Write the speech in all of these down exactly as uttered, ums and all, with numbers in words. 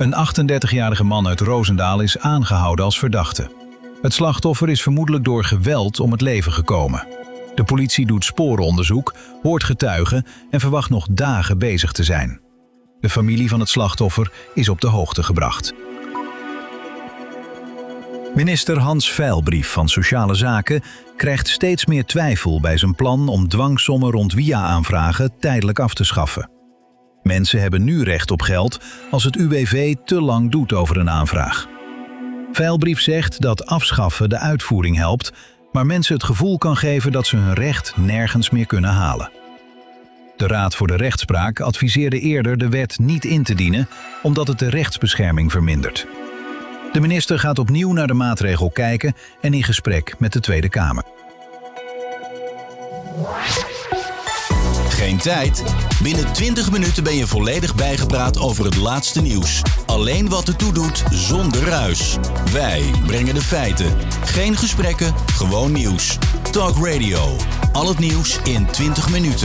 Een achtendertigjarige man uit Roosendaal is aangehouden als verdachte. Het slachtoffer is vermoedelijk door geweld om het leven gekomen. De politie doet sporenonderzoek, hoort getuigen en verwacht nog dagen bezig te zijn. De familie van het slachtoffer is op de hoogte gebracht. Minister Hans Veilbrief van Sociale Zaken krijgt steeds meer twijfel bij zijn plan om dwangsommen rond W I A-aanvragen tijdelijk af te schaffen. Mensen hebben nu recht op geld als het U W V te lang doet over een aanvraag. Veilbrief zegt dat afschaffen de uitvoering helpt, maar mensen het gevoel kan geven dat ze hun recht nergens meer kunnen halen. De Raad voor de Rechtspraak adviseerde eerder de wet niet in te dienen, omdat het de rechtsbescherming vermindert. De minister gaat opnieuw naar de maatregel kijken en in gesprek met de Tweede Kamer. Geen tijd? Binnen twintig minuten ben je volledig bijgepraat over het laatste nieuws. Alleen wat ertoe doet, zonder ruis. Wij brengen de feiten. Geen gesprekken, gewoon nieuws. Talk Radio. Al het nieuws in twintig minuten.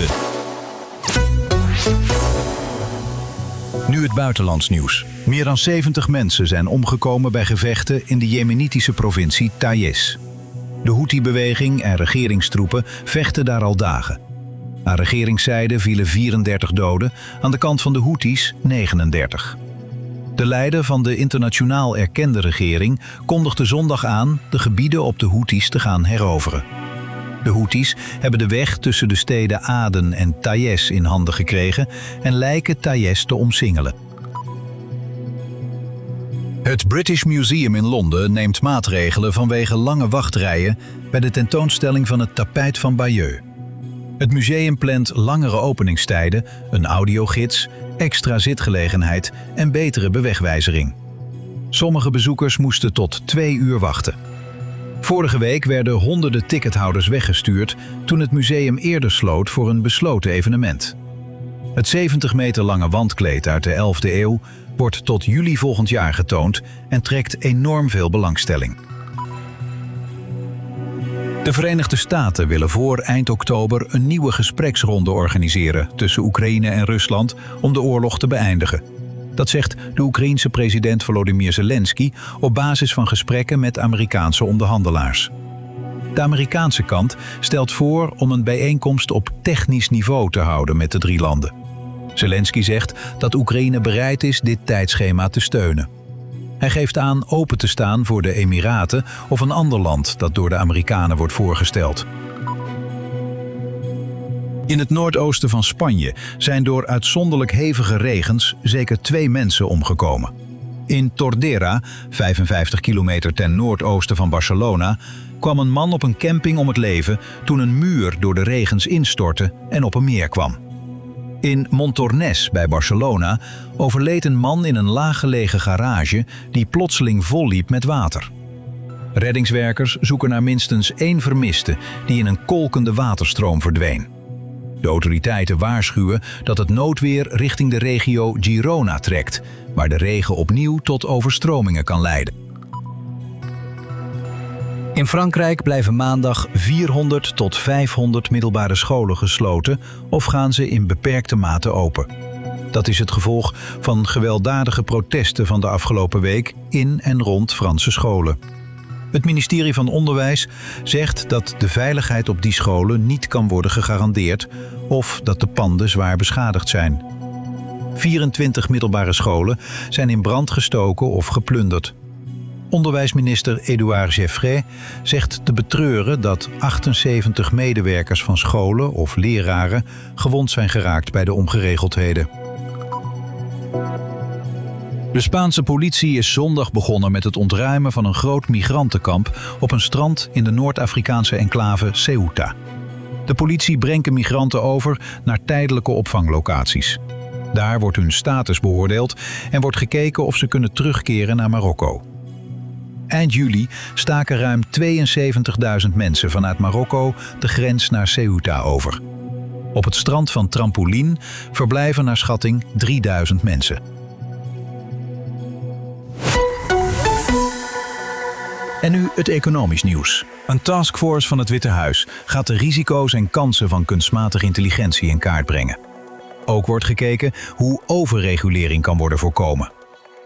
Nu het buitenlands nieuws. Meer dan zeventig mensen zijn omgekomen bij gevechten in de jemenitische provincie Taiz. De Houthi-beweging en regeringstroepen vechten daar al dagen. Aan regeringszijde vielen vierendertig doden, aan de kant van de Houthis negenendertig. De leider van de internationaal erkende regering kondigde zondag aan de gebieden op de Houthis te gaan heroveren. De Houthis hebben de weg tussen de steden Aden en Taiz in handen gekregen en lijken Taiz te omsingelen. Het British Museum in Londen neemt maatregelen vanwege lange wachtrijen bij de tentoonstelling van het tapijt van Bayeux. Het museum plant langere openingstijden, een audiogids, extra zitgelegenheid en betere bewegwijzering. Sommige bezoekers moesten tot twee uur wachten. Vorige week werden honderden tickethouders weggestuurd toen het museum eerder sloot voor een besloten evenement. Het zeventig meter lange wandkleed uit de elfde eeuw wordt tot juli volgend jaar getoond en trekt enorm veel belangstelling. De Verenigde Staten willen voor eind oktober een nieuwe gespreksronde organiseren tussen Oekraïne en Rusland om de oorlog te beëindigen. Dat zegt de Oekraïense president Volodymyr Zelensky op basis van gesprekken met Amerikaanse onderhandelaars. De Amerikaanse kant stelt voor om een bijeenkomst op technisch niveau te houden met de drie landen. Zelensky zegt dat Oekraïne bereid is dit tijdschema te steunen. Hij geeft aan open te staan voor de Emiraten of een ander land dat door de Amerikanen wordt voorgesteld. In het noordoosten van Spanje zijn door uitzonderlijk hevige regens zeker twee mensen omgekomen. In Tordera, vijfenvijftig kilometer ten noordoosten van Barcelona, kwam een man op een camping om het leven toen een muur door de regens instortte en op een meer kwam. In Montornès bij Barcelona overleed een man in een laaggelegen garage die plotseling volliep met water. Reddingswerkers zoeken naar minstens één vermiste die in een kolkende waterstroom verdween. De autoriteiten waarschuwen dat het noodweer richting de regio Girona trekt, waar de regen opnieuw tot overstromingen kan leiden. In Frankrijk blijven maandag vierhonderd tot vijfhonderd middelbare scholen gesloten of gaan ze in beperkte mate open. Dat is het gevolg van gewelddadige protesten van de afgelopen week in en rond Franse scholen. Het ministerie van Onderwijs zegt dat de veiligheid op die scholen niet kan worden gegarandeerd of dat de panden zwaar beschadigd zijn. vierentwintig middelbare scholen zijn in brand gestoken of geplunderd. Onderwijsminister Édouard Geoffrey zegt te betreuren dat achtenzeventig medewerkers van scholen of leraren gewond zijn geraakt bij de ongeregeldheden. De Spaanse politie is zondag begonnen met het ontruimen van een groot migrantenkamp op een strand in de Noord-Afrikaanse enclave Ceuta. De politie brengt migranten over naar tijdelijke opvanglocaties. Daar wordt hun status beoordeeld en wordt gekeken of ze kunnen terugkeren naar Marokko. Eind juli staken ruim tweeënzeventigduizend mensen vanuit Marokko de grens naar Ceuta over. Op het strand van Trampolin verblijven naar schatting drieduizend mensen. En nu het economisch nieuws. Een taskforce van het Witte Huis gaat de risico's en kansen van kunstmatige intelligentie in kaart brengen. Ook wordt gekeken hoe overregulering kan worden voorkomen.